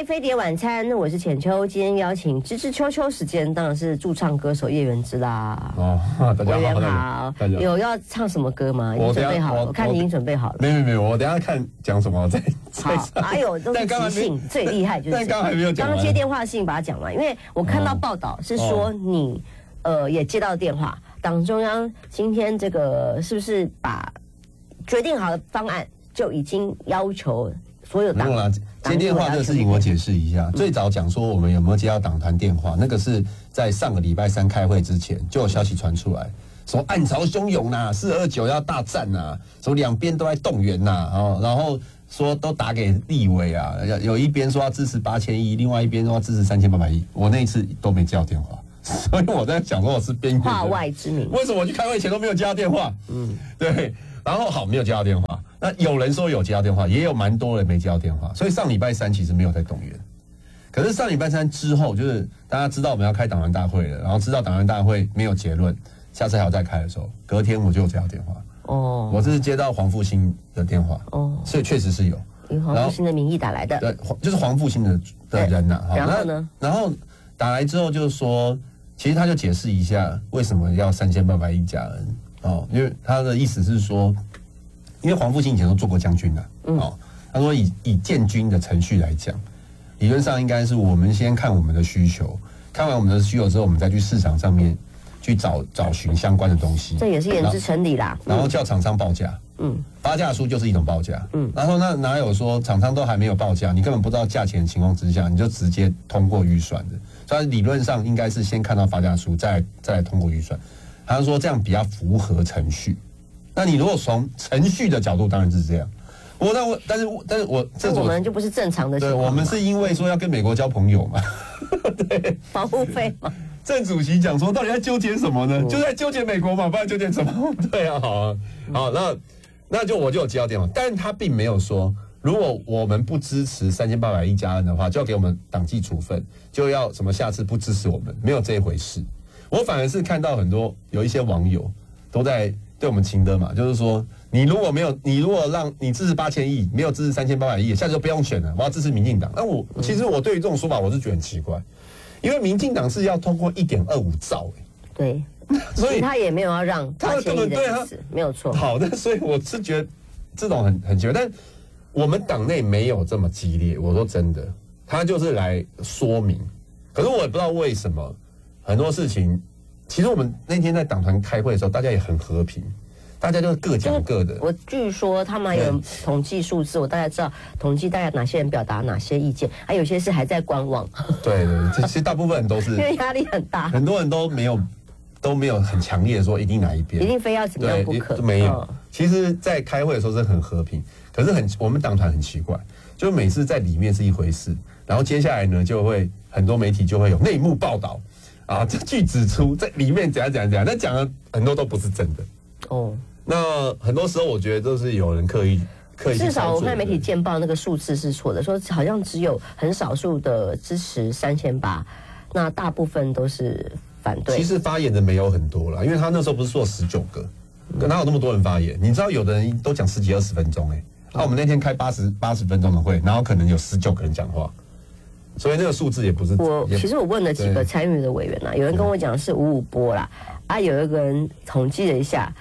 来飞碟晚餐，我是浅秋，今天邀请芝芝秋秋，时间当然是驻唱歌手叶元之啦。 哦，大家好， 委员好，有要唱什么歌吗？已经准备好了，我看你已经准备好了。 没有，我等一下看讲什么再唱。 好，哎呦，都是即兴，最厉害就是。 但刚还没有讲完。 刚接电话的事情把它讲完，因为我看到报道是说你也接到电话，党中央今天这个是不是把决定好的方案就已经要求所有党？ 没有啦，接电话这个事情我解释一下。最早讲说我们有没有接到党团电话，那个是在上个礼拜三开会之前就有消息传出来，说暗潮汹涌呐，429要大战呐，说两边都在动员呐，然后说都打给立委啊，有一边说要支持8000亿，另外一边说要支持3800亿，我那一次都没接到电话。所以我在想说我是边缘化外之民， 为什么我去开会前都没有接到电话？对，然后好没有接到电话，那有人说有接到电话，也有蛮多人没接到电话，所以上礼拜三其实没有在动员。可是上礼拜三之后，就是大家知道我们要开党员大会了，然后知道党员大会没有结论，下次还要再开的时候，隔天我就有接到电话。哦，我这是接到黄复兴的电话。哦，所以确实是有， 以黄复兴的名义打来的。 对，就是黄复兴的人呐。 然后呢？ 然后打来之后就是说。其实他就解释一下为什么要3800亿加 N 哦，因为他的意思是说，因为黄复兴以前都做过将军的哦，他说以建军的程序来讲，理论上应该是我们先看我们的需求，看完我们的需求之后，我们再去市场上面去找寻相关的东西， 这也是言之成理啦。 然后叫厂商报价，发价书就是一种报价，然后那哪有说厂商都还没有报价，你根本不知道价钱的情况之下，你就直接通过预算的。所以理论上应该是先看到发价书，再来通过预算。他说这样比较符合程序。那你如果从程序的角度，当然是这样。但是我们就不是正常的情况。 对，我们是因为说要跟美国交朋友嘛， 对，保护费嘛。 郑主席讲说，到底在纠结什么呢？就在纠结美国嘛，不然纠结什么？对啊，好，那就我就有接到电话，但是他并没有说。如果我们不支持3800亿加 N 的话，就要给我们党纪处分，就要什么下次不支持我们，没有这一回事。我反而是看到很多有一些网友都在对我们情的嘛，就是说你如果让你支持8000亿，没有支持3800亿，下次就不用选了，我要支持民进党。那其实我对于这种说法我是觉得很奇怪，因为民进党是要通过1.25兆对，所以他也没有要让8000亿的意思，没有错。 好的，所以我是觉得这种很奇怪，但。我们党内没有这么激烈，我说真的，他就是来说明。可是我也不知道为什么，很多事情，其实我们那天在党团开会的时候，大家也很和平，大家就是各讲各的。 我据说他们有统计数字，我大概知道统计大概哪些人表达哪些意见，还有些是还在观望。 对，其实大部分人都是因为压力很大， 很多人都没有很强烈的说一定哪一边， 一定非要怎么样不可， 没有。其实，在开会的时候是很和平。可是我们党团很奇怪，就每次在里面是一回事，然后接下来呢，就会很多媒体就会有内幕报道啊，据指出在里面怎样，但讲的很多都不是真的。哦，那很多时候我觉得都是有人刻意。 至少我看媒体见报那个数字是错的，说好像只有很少数的支持3800，那大部分都是反对。 其实发言的没有很多啦，因为他那时候不是说19个，哪有那么多人发言？你知道有的人都讲10几20分钟我们那天开80分钟的会，然后可能有19个人讲话，所以那个数字也不是。 其实我问了几个参与的委员有人跟我讲是55波啦，有一个人统计了一下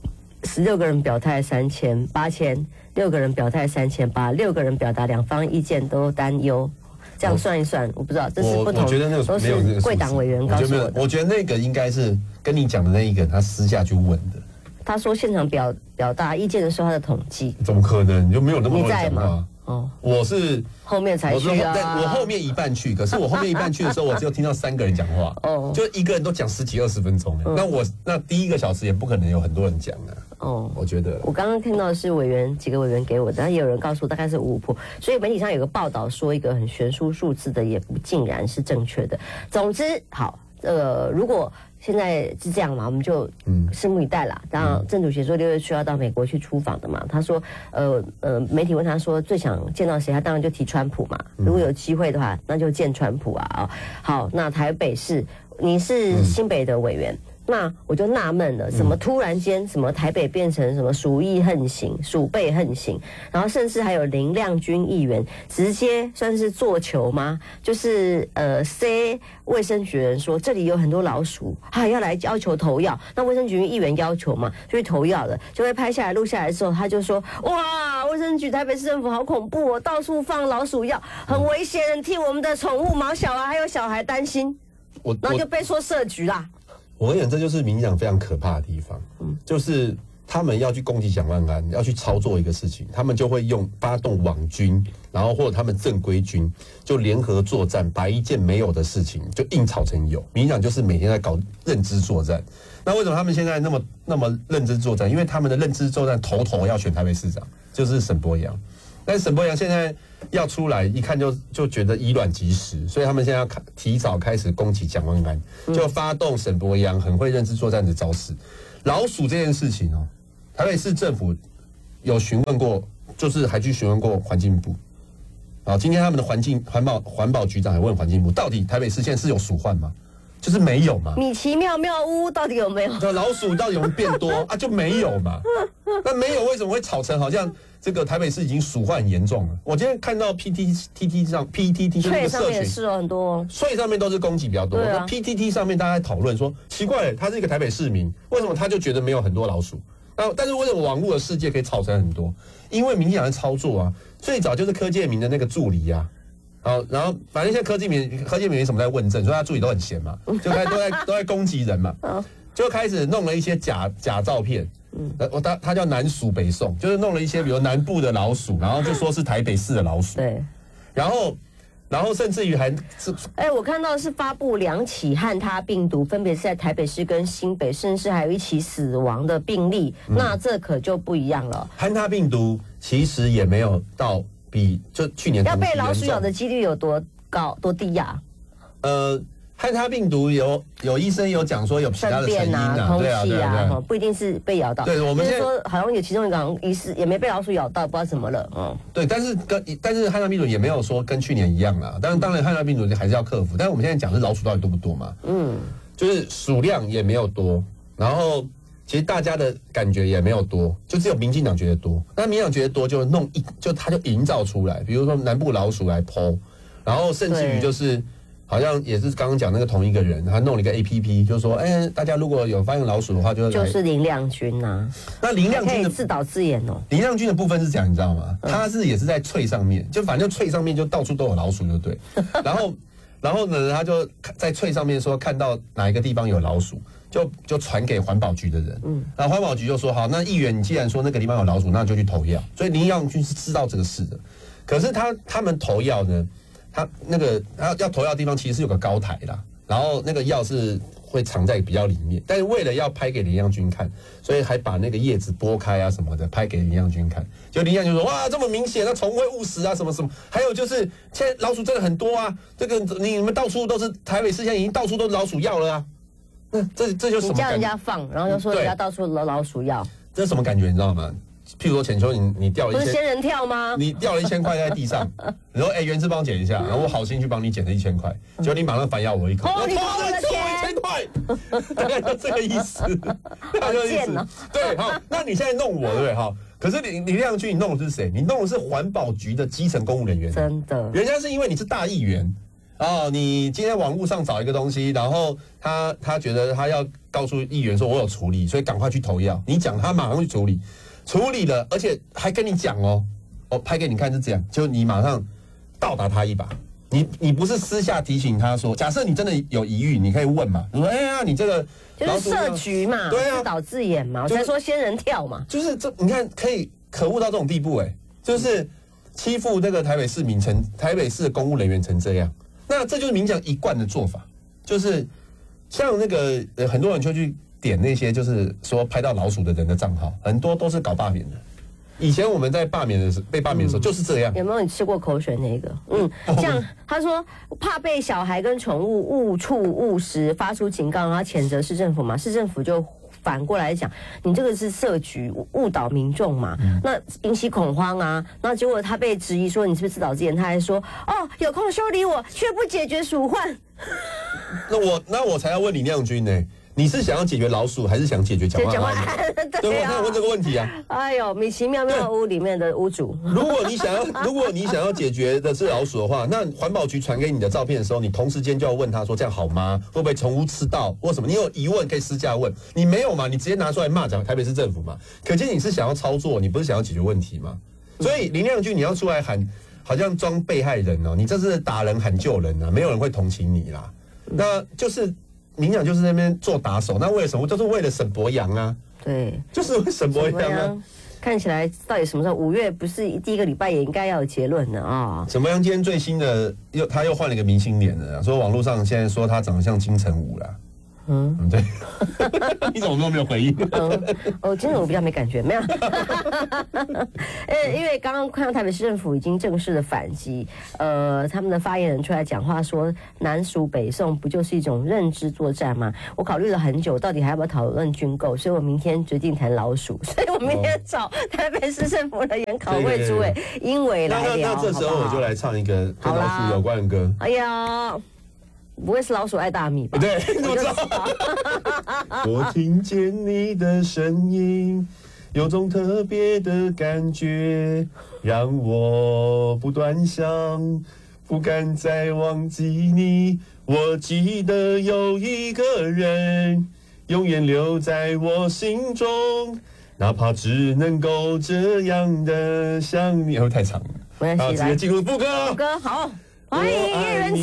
，16个人表態3000、8000， 6个人表態3800， 6个人表达两方意见都担忧。这样算一算，我不知道这是不同， 我觉得那个都是贵党委员告诉我的。 我觉得那个应该是跟你讲的那一个，他私下去问的。 他说现场表达意见的时候，他的统计怎么可能？你就没有那么多人讲话？我是后面才去我后面一半去，可是我后面一半去的时候，我只有听到3个人讲话，就一个人都讲10几20分钟。那第1个小时也不可能有很多人讲我觉得我刚刚看到的是几个委员给我的，但也有人告诉我大概是55%，所以媒体上有个报道说一个很悬殊数字的，也不尽然是正确的。总之，好，如果现在是这样嘛，我们就拭目以待啦。当然，郑主席说6月初要到美国去出访的嘛。他说，媒体问他说最想见到谁，他当然就提川普嘛。如果有机会的话，那就见川普啊。好，那台北市你是新北的委员， 那我就纳闷了，怎么突然间什么台北变成什么鼠疫横行、鼠辈横行，然后甚至还有林亮君议员直接算是做球吗？就是塞卫生局人说这里有很多老鼠，要来要求投药，那卫生局议员要求嘛，就去投药了，就会拍下来录下来之后，他就说哇，卫生局台北市政府好恐怖哦，到处放老鼠药，很危险，替我们的宠物毛小孩还有小孩担心，然后就被说设局啦。 我跟你讲，这就是民进党非常可怕的地方，就是他们要去攻击蒋万安，要去操作一个事情，他们就会发动网军，然后或者他们正规军就联合作战，把一件没有的事情就硬炒成有。民进党就是每天在搞认知作战。那为什么他们现在那么认知作战？因为他们的认知作战头要选台北市长，就是沈伯洋。但沈伯洋现在要出来，一看就觉得以卵击石，所以他们现在要提早开始攻击蒋万安，就发动沈伯洋很会认知作战的招式。老鼠这件事情哦，台北市政府有询问过，就是还去询问过环境部。好，今天他们的环保局长还问环境部，到底台北市现在是有鼠患吗？就是没有嘛。 米奇妙妙屋到底有没有？ 老鼠到底有没有变多啊？就没有嘛。那没有为什么会炒成好像这个台北市已经鼠患很严重了？我今天看到 PTT 上 PTT 就是那个社群是很多， 所以上面都是攻击比较多。那 PTT 上面大家在讨论说，奇怪，他是一个台北市民，为什么他就觉得没有很多老鼠？但是为什么网络的世界可以炒成很多？因为民进党在操作啊，最早就是柯建铭的那个助理啊。好，然后反正现在柯建铭没什么在问政，所以他助理都很闲嘛，就都在攻击人嘛，就开始弄了一些假照片。他叫南鼠北宋，就是弄了一些比如南部的老鼠，然后就说是台北市的老鼠。 对， 然后甚至于还是， 我看到是发布2起汉他病毒，分别是在台北市跟新北，甚至还有1起死亡的病例，那这可就不一样了。 汉他病毒其实也没有到比就去年要被老鼠咬的几率有多高多低呀？ 汉他病毒有医生有讲说有其他的成因空气啊，不一定是被咬到。 对，我们现在说好像有其中一个疑似也没被老鼠咬到，不知道怎么了。 对，但是汉他病毒也没有说跟去年一样啦。当然汉他病毒还是要克服，但是我们现在讲是老鼠到底多不多嘛？就是数量也没有多，然后其实大家的感觉也没有多，就只有民进党觉得多。那民进党觉得多就他就营造出来，比如说南部老鼠来剖，然后甚至于就是。好像也是刚刚讲那个同一个人，他弄了一个 APP， 就是说，大家如果有发现老鼠的话， 就是林亮君呐。那林亮君可以自导自演哦。 林亮君的部分是讲，你知道吗？他也是在脆上面，就反正脆上面就到处都有老鼠，就对。然后呢，他就在脆上面说看到哪一个地方有老鼠，就传给环保局的人。然后环保局就说好，那议员你既然说那个地方有老鼠，那就去投药。所以林亮君是知道这个事的，可是他们投药呢？他要投药的地方其实是有个高台啦，然后那个药是会藏在比较里面，但是为了要拍给林亮君看，所以还把那个叶子剥开啊什么的拍给林亮君看。就林亮君说哇这么明显，那虫会误食啊什么什么，还有就是现在老鼠真的很多啊，这个你们到处都是台北市现在已经到处都是老鼠药了啊，那这就是什么？ 你叫人家放，然后又说人家到处老鼠药， 这是什么感觉你知道吗？譬如说浅秋，你掉了不是仙人跳吗？ 你掉了1000块在地上，你说袁志帮我捡一下，然后我好心去帮你捡了1000块，结果你马上反咬我一口， 你偷我的钱，1000块，大概就这个意思， 好贱哦。 对，好，那你现在弄我对不对？哈，可是李亮君，你弄的是谁？你弄的是环保局的基层公务人员， 真的， 人家是因为你是大议员。你今天网络上找一个东西，然后他觉得他要告诉议员说我有处理，所以赶快去投药。你讲他马上去处理了，而且还跟你讲我拍给你看是这样，就你马上倒打他一把。你不是私下提醒他说，假设你真的有疑虑，你可以问嘛，你说你这个就是设局嘛，对啊，自导自演嘛，我才说仙人跳嘛， 就是这你看可恶到这种地步就是欺负那个台北市的公务人员成这样。那这就是民进党一贯的做法，就是像那个很多人就去点那些就是说拍到老鼠的人的账号，很多都是搞罢免的。以前我们在被罢免的时候就是这样。 有没有你吃过口水那个？像他说怕被小孩跟宠物误触误食，发出警告，然后谴责市政府嘛，市政府就反过来讲，你这个是设局误导民众嘛，那引起恐慌啊，那结果他被质疑说你是不是自导自演，他还说有空修理我，却不解决鼠患。 那我才要问李亮君呢？ 你是想要解决老鼠，还是想解决蒋万安？对，我看问这个问题啊。 哎呦，米奇妙妙屋里面的屋主， 如果你想要解决的是老鼠的话，那环保局传给你的照片的时候，你同时间就要问他说这样好吗？会不会宠物吃到或什么？你有疑问可以私下问，你没有嘛？你直接拿出来骂台北市政府嘛？可见你是想要操作，你不是想要解决问题嘛？所以林亮君你要出来喊，好像装被害人哦，你这是打人喊救人啊，没有人会同情你啦。那就是民党就是在那边做打手，那为了什么？就是为了沈伯洋啊。对，就是为沈伯洋啊。 看起来到底什么时候？5月不是第一个礼拜也应该要有结论的啊。 沈伯洋今天最新的他又换了一个明星脸了，说网络上现在说他长得像金城武啦。对，你怎么都没有回应？ 今天我比较没感觉，没有。因为刚刚看到台北市政府已经正式的反击，他们的发言人出来讲话说，南属北宋不就是一种认知作战吗？我考虑了很久，到底还要不要讨论军购，所以我明天决定谈老鼠，所以我明天找台北市政府的研考会主委英伟来聊。 那这时候我就来唱一个跟老鼠有关的歌。 哎呀。不会是老鼠爱大米吧？ 对，你怎么知道？我听见你的声音，有种特别的感觉，让我不断想，不敢再忘记你。我记得有一个人，永远留在我心中，哪怕只能够这样的想你。会太长了， 没关系， 直接进入副歌。 副歌好，欢迎叶元。